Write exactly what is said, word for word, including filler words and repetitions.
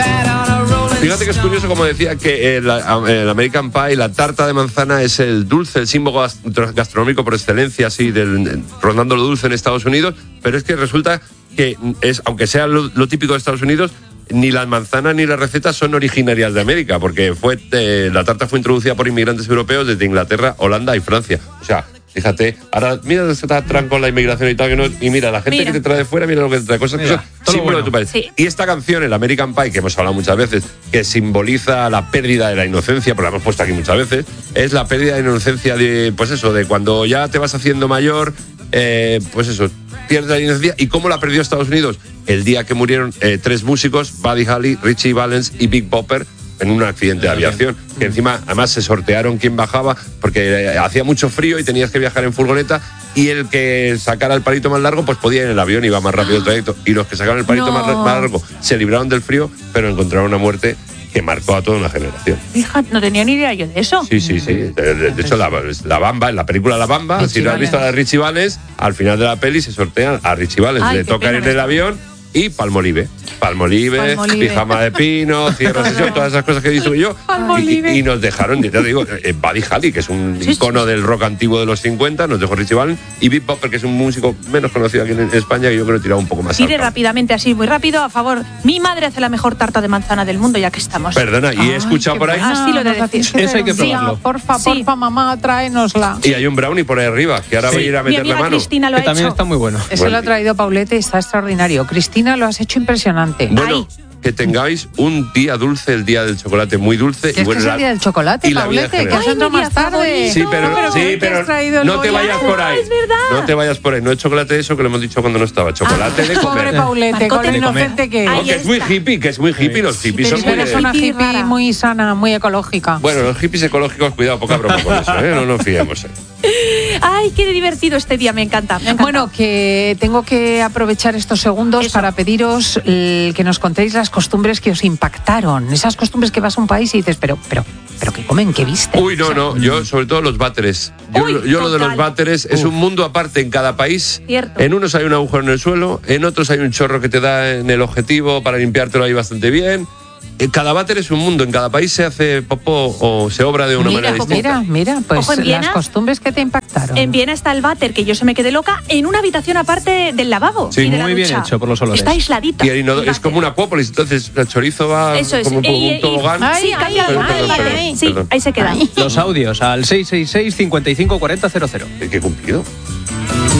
Fíjate que es curioso, como decía, que el, el American Pie, la tarta de manzana, es el dulce, el símbolo gastronómico por excelencia, así, del, rondando lo dulce en Estados Unidos, pero es que resulta que, es, aunque sea lo, lo típico de Estados Unidos, ni las manzanas ni las recetas son originarias de América, porque fue eh, la tarta fue introducida por inmigrantes europeos desde Inglaterra, Holanda y Francia. O sea, fíjate, ahora mira se está tranco la inmigración y tal, que no, y mira, la gente mira. que te trae de fuera, mira lo que te trae, cosas mira, que son símbolo bueno. de tu país. Sí. Y esta canción, el American Pie, que hemos hablado muchas veces, que simboliza la pérdida de la inocencia, porque la hemos puesto aquí muchas veces, es la pérdida de inocencia de, pues eso, de cuando ya te vas haciendo mayor, eh, pues eso, pierdes la inocencia. ¿Y cómo la perdió Estados Unidos? El día que murieron eh, tres músicos, Buddy Holly, Richie Valens y Big Bopper, en un accidente de aviación, que encima además se sortearon quién bajaba, porque eh, hacía mucho frío y tenías que viajar en furgoneta, y el que sacara el palito más largo pues podía ir en el avión, iba más rápido el trayecto, y los que sacaron el palito no. más, más largo se libraron del frío, pero encontraron una muerte que marcó a toda una generación. Fíjate, no tenía ni idea yo de eso. Sí, sí, sí. De, de, de hecho, la, la Bamba, en la película La Bamba, Richie si no has visto a la Richie Valens, al final de la peli se sortean a Richie Valens, Ay, le tocan en el avión y Palmolive. Palmolive, Palmolive, pijama de pino, cierre sesión, todas esas cosas que digo yo. Y, y nos dejaron, ya te digo, eh, Buddy Holly, que es un sí, icono sí. del rock antiguo de los cincuenta, nos dejó Richie Valens, y Big Bopper, que es un músico menos conocido aquí en España, que yo creo que he tirado un poco más Pide rápidamente, así, muy rápido, a favor. Mi madre hace la mejor tarta de manzana del mundo, ya que estamos. Perdona, y he escuchado Ay, por ahí... Ah, sí, lo de decir. Eso hay que probarlo. Sí, porfa, sí. porfa, mamá, tráenosla. Y hay un brownie por ahí arriba, que ahora sí. voy a ir a meterle mano. Cristina lo que ha también hecho. está muy bueno. Eso bueno. lo ha traído Paulette y está extraordinario. Cristina, lo has hecho impresionante. Bueno, Ay. que tengáis un día dulce, el día del chocolate muy dulce. ¿Qué es, bueno, que es el día del chocolate, Paulette? Que has entrado más tarde. Sí, pero, no, pero, sí, pero no te vayas por ahí. Es verdad. No te vayas por ahí. No es chocolate eso que lo hemos dicho cuando no estaba. Chocolate ah, de comer. Pobre Paulette, con lo inocente que es. No, que es muy hippie, que es muy hippie. Los hippies pero son muy... Eres una hippie rara. muy sana, muy ecológica. Bueno, los hippies ecológicos, cuidado, poca broma con eso, ¿eh? No nos fiemos. ¿eh? Ay, qué divertido este día, me encanta, me encanta. Bueno, que tengo que aprovechar estos segundos Eso. para pediros el, que nos contéis las costumbres que os impactaron. Esas costumbres que vas a un país y dices, pero, pero, pero ¿qué comen? ¿Qué visten? Uy, no, o sea, no, yo sobre todo los váteres. Yo, Uy, yo lo de los váteres es un mundo aparte en cada país. Cierto. En unos hay un agujero en el suelo, en otros hay un chorro que te da en el objetivo para limpiártelo ahí bastante bien. Cada váter es un mundo, en cada país se hace popó o se obra de una mira, manera distinta. Mira, mira, pues Ojo, en Viena, las costumbres que te impactaron. En Viena está el váter, que yo se me quedé loca, en una habitación aparte del lavabo. Sí, y de muy la bien ducha. hecho por los olores. Está aisladito. Y el inodoro, es como una acuópolis, entonces el chorizo va Eso es. como un, y, un tobogán. Y, sí, cambia perdón, el perdón, váter. perdón, Sí, perdón. ahí se quedan. Los audios al seis seis seis, cincuenta y cinco, cuarenta, cero cero. ¿Qué cumplido?